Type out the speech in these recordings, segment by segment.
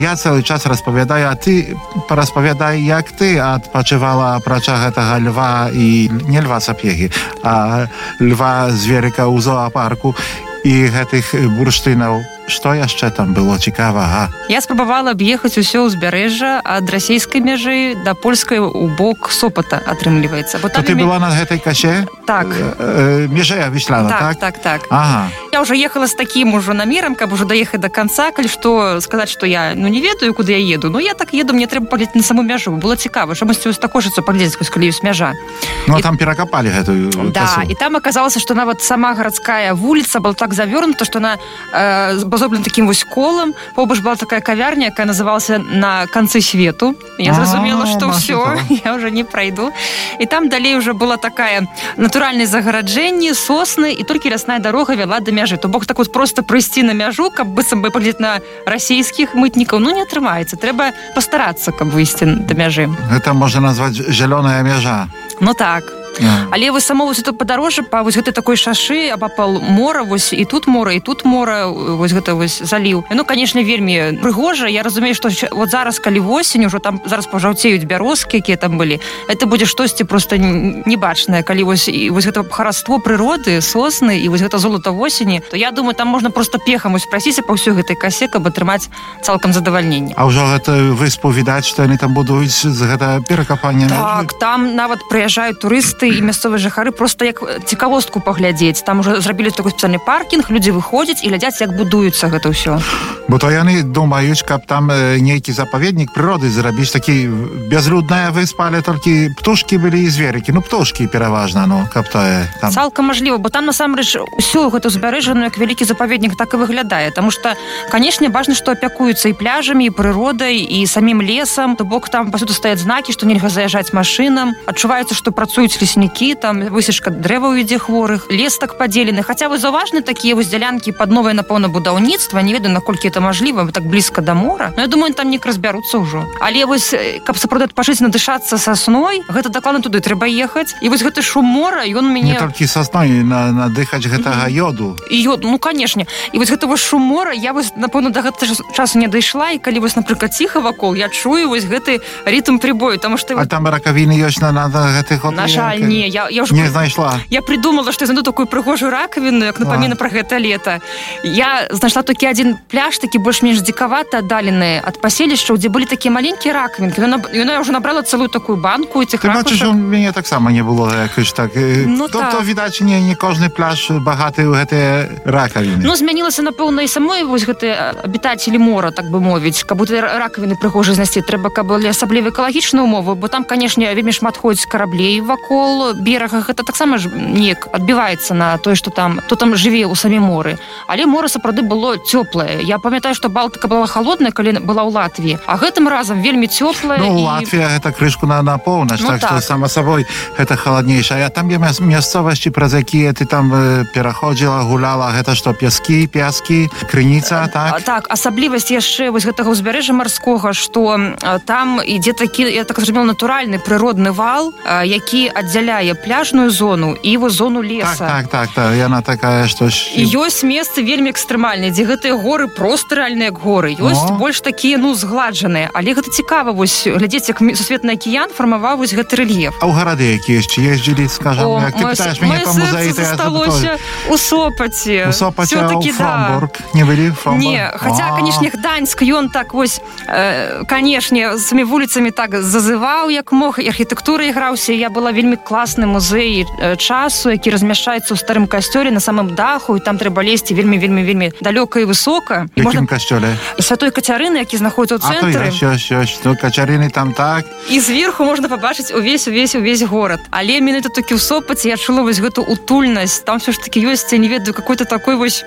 Я cały czas rozpowiadаю, a ty porozpowiadaj, jak ty odpoczywała pracach tego lwa i nie lwa Sapiechi, a lwa zwieryka u zooparku i tych bursztynów. Што яшчэ там было цікавага? Я спрабавала аб'ехаць усё ўзбярэжжа ад расійскай мяжы да польскай у бок Сопата, атрымліваецца. То ты была на гэтай касе? Так. Меже Віслана, так? Так. Ага. Я уже ехала с таким уже намером, каб уже доехать до конца, калі што сказаць, што я не ведаю, куды я еду. Но я так еду, мне трэба паглядзець на саму мяжу. Было цікава, чамусьці устакожыцца паглядзець, калі ёсць мяжа. Ну, а там перакапалі гэтую касу. Да, і там аказалася, што нават сама гарадская вуліца была так завёрнута, што она зроблена таким вось колам. Побач была такая кавярня, якая называлася «На канцы свету». Я зразумела, што ўсё, я уже не пройду. І там далей уже была такая натуральнае загараджэнне, сосны, і толькі лясная дарога вяла да мяжы. То бок так вот просто прыйсці на мяжу, каб быццам бы паглядзець на расійскіх мытнікаў, ну не атрымаецца. Трэба пастарацца, каб выйсці да мяжы. Гэта можна назваць зялёная мяжа. Ну так. Але вось само вось это падарожжа па вось гэтай такой шашы абапал мора, вось і тут мора, вось гэта вось заліў. Ну, канешне, вельмі прыгожа. Я разумею, што вот зараз, калі восень, ужо там зараз пажаўцеюць бярозкі, якія там былі, это будзе штосьці проста небачнае. Калі вось гэта хараство прыроды, сосны і вось гэта золата восені, то я думаю, там можна проста пехам вось прасіцца па ўсёй гэтай касе, каб атрымаць цалкам задавальненне. А ўжо гэта выспу відаць, што яны там будуюць з гэта перакапання? Так, там нават прыязджаюць турысты і мясцовыя жыхары просто як цікавостку паглядзець. Там уже зрабілі такой спецыяльны паркінг, людзі выходзяць і глядзяць, як будуецца гэта ўсё. Бо то яны думаюць, каб там нейкі запаведнік прыроды зрабіць, такі бязлюдная выспа, але толькі птушкі былі і зверыкі. Ну, птушкі пераважна, ну, каб тое там. Цалкам мажліва, бо там насамрэч усё гэта ўзбярэжжа, ну, як вялікі запаведнік так і выглядае. Таму што, канешне, важна, што апякуюцца і пляжамі, і прыродай, і самім лесам. То бок там пасюду стаяць знакі, што нельга заязджаць машынам. Адчуваецца, што працуюць леснікі, там высечка дрэваў ідзе хворых, лес так падзелены. Хаця вось заўважны такія вось дзялянкі пад новае, напэўна, будаўніцтва, не ведаю, наколькі это мажліва, так блізка да мора. Но я думаю, там неяк разбяруцца ўжо. Але вось, каб сапраўды адпачыць, надышацца сасной, гэта дакладна туды трэба ехаць. І вось гэты шум мора, ён мяне... Не толькі сасной, надыхаць гэтага ёду. І ёд, ну, канешне. І вось гэта вось шум мора, я вось, напэўна, да гэтага часу не дайшла, і калі вось, напрыклад, ціха вакол, я чую вось гэты рытм прибою, таму што... А там ракавіны ёсць на гэтых На жаль, не. Я уже не знайшла. Я придумала, што я знайду такую прыгожую ракавіну, як напаміна пра гэта лета. Я знайшла толькі адзін пляж, такі больш-менш дзікавата аддалены ад паселішчаў, дзе былі такія маленькія ракавінкі. Яна ўжо набрала цэлую такую банку этих ракушак. Ты бачыш, у мяне таксама не было якось так. Ну, то відаць, не кожны пляж багаты ў гэтыя ракавіны. Ну, змянілася, напэўна, і самой вось гэтыя абітацелі мора, так бы мовіць. Каб гэты ракавіны прыгожа знайсці, трэба, каб былі асаблівыя экалагічныя умовы, бо там, канешне, вельмі шмат ходзіць караблей вакол берага. Гэта таксама ж неяк адбіваецца на тое, што там, хто там жыве ў самім моры. Але мора сапраўды было цёплае. Я памятаю, што Балтыка была халодная, калі была ў Латвіі, а гэтым разам вельмі цёплая. Ну, Латвія гэта крышку на поўнач, ну, так што сама сабой гэта халаднейшая. А там є мясцовасці, праз якія ты там пераходзіла, гуляла, гэта што, пяскі, крыніца, так? Так, асаблівасць яшчэ вось гэтага ўзбярэжжа марскога, што там ідзе такі, я так зразумела, натуральны прыродны вал, які аддзяляе пляжную зону і вось зону леса. Так, яна такая, што... І ёсць месцы вельмі экстрэмальныя, дзе гэтыя горы проста рэальныя як горы. Ёсць больш такія, ну, згладжаныя. Але гэта цікава, вось, глядзець, як сусветны акіян фармаваў вось гэты рэльеф. А ў гарады якія яшчэ ездзілі, скажам, як ты пытаеш мяне па музеі, то я засталося у Сопаце. У Сопаце, а ў Фромбург? Не былі Фромбург? Не, хаця, канешне, Гданьск, ён так вось, канешне, самі вуліцамі так зазываў, як мог, і архітэктура іграўся. Я была вельмі класны музей часу, які размяшчаецца ў старым касцёле на самым даху, і там трэба лезці вельмі далёка і высока. Якім касцёле? Святой Кацярыны, які знаходзіцца ў цэнтры. А то ёсць. Ну, Кацярыны там так. І зверху можна пабачыць увесь горад. Але менавіта толькі ў Сопаце я чула вось гэту утульнасць. Там все ж таки ёсць, я не ведаю, какой-то такой вось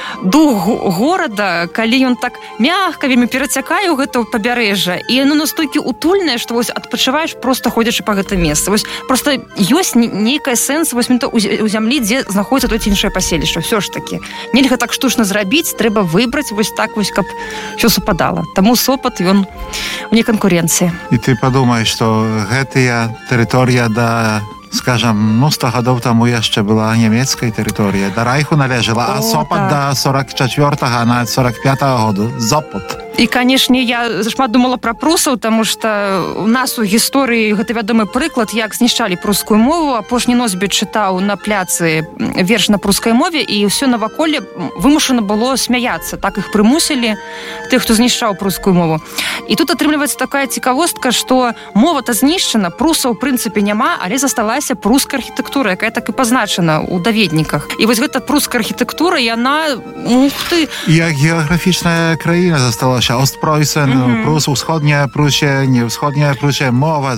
дух горада, калі ён так мягка вельмі перацякае ў гэта пабярэжжа. І яно настолькі утульнае, што вось адпачываеш проста ходзячы па гэтым месцы. Вось просто ёсць нейкая сэнс вось у зямлі, дзе знаходзіцца то ці іншае паселішча. Всё ж таки. Нельга так штучна зрабіць, трэба выбраць вось так вось, каб ўсё супадала. Таму Сопат, ён вне канкурэнцыі. І ты падумаеш, што гэтая тэрыторыя да, скажам, 100 гадоў таму яшчэ была нямецкай тэрыторыя, да Райху належала, а Сопат да 44-го, нават 45-го году. Сопот. І, канешне, я шмат думала пра прусаў, таму што у нас у гісторыі гэта вядомы прыклад, як знішчалі прускую мову. Апошні носьбіт чытаў на пляцы верш на прускай мове, і ўсё наваколле вымушана было смяяцца. Так іх прымусілі, тых, хто знішчаў прускую мову. І тут атрымліваецца такая цікавостка, што мова-то знішчана, прусаў, у прынцыпе, няма, але засталася пруская архітэктура, якая так і пазначана ў даведніках. І вось гэта пруская архітэктура, яна, ух ты... Jak geograficzna kraina została się Ostpreußen, Prus, wschodnia Prusia, nie wschodnia Prusia, mowa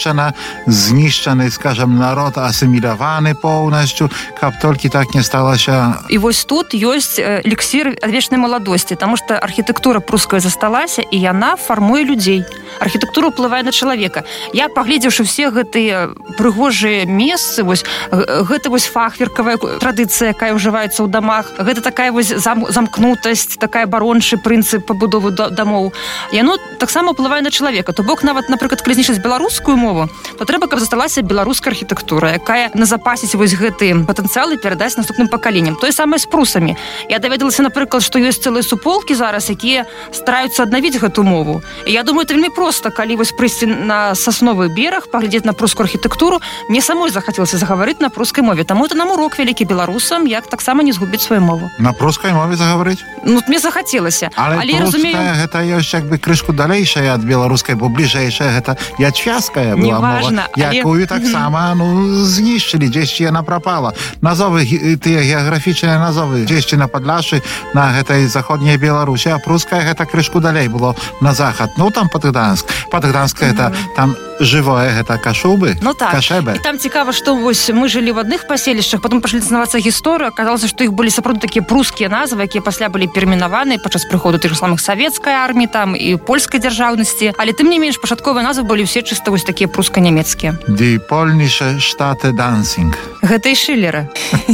zniszczony, скажем, народ асіміляваны поўнасцю, каб толькі так не стала się... І вось тут ёсць эліксір адвечнай маладосці, таму што архітэктура пруская засталася, і яна фармуе людзей. Архітэктура ўплывае на чалавека. Я, паглядзеўшы все гэтыя прыгожыя месцы, вось, гэта вось фахверкавая традыцыя, якая ўжываецца ў дамах, гэта такая вось замкнутасць, такая барончы прынцып пабудовы дамоў. Яно таксама ўплывае на чалавека. То бок нават, напрыклад, калі знішчыць беларускую мову, то трэба, каб засталася беларуская архітэктура, якая назапасіць вось гэты патэнцыял і перадаць наступным пакаленням. Тое самае з прусамі. Я даведалася, напрыклад, што ёсць цэлыя суполкі зараз, якія стараюцца аднавіць гэту мову. І я думаю, это вельмі проста, калі вось прыйсці на Сасновы бераг, паглядзець на прускую архітэктуру, мне самой захацелася загаварыць на прускай мове. Таму это нам урок вялікі беларусам, як таксама не згубіць сваю мову. На прускай мове загаварыць? Ну, мне захацелася. Але пруская, гэта ёсць як бы крышку далейшая ад беларускай, бо бліжэйшая, гэта ячвязкая была мова, якую таксама, знішчылі, дзесьці яна прапала. Назовы, тыя геаграфічныя назовы, дзесьці на Падляшшы, на гэтай заходняй Беларусі, а пруская гэта крышку далей было на захад. Ну, там Патыгданск. Патыгданск гэта там жывое, гэта Кашубы, Кашэбе. І там цікава, што вось мы жылі в адных паселішчах, потым пачалі дазнавацца гісторыю, аказалася, што іх былі сапраўды такія прускія назвы, якія пасля былі перайменаваны падчас прыходу тых самых савецкай арміі там і польскай дзяржаўнасці, але тым не менш пачатковыя назвы былі ўсе чыста вось такія пруска-нямецкія. Die polnische Städte Dancing. Гэта і Шылера.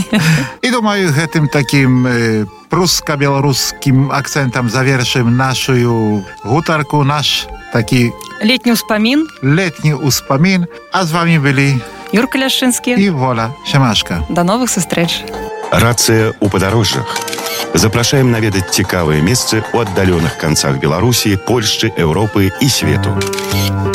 І думаю, гэтым такім пруска-беларускім акцэнтам завершым нашу гутарку, наш такі летні ўспамін. А з вами былі Юрка Ляшчынскі і Воля Семашка. До новых сустрэч. Рацыя ў падарожжах. Запрашаем наведаць цікавыя месцы ў аддаленых канцах Беларусі, Польшчы, Еўропы і свету.